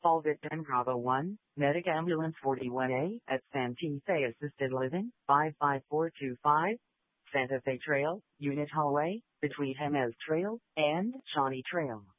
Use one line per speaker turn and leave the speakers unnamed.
Call Victim Bravo 1, Medic Ambulance 41A at Santee Fe Assisted Living, 55425, Santa Fe Trail, Unit Hallway, between Jemez Trail and Shawnee Trail.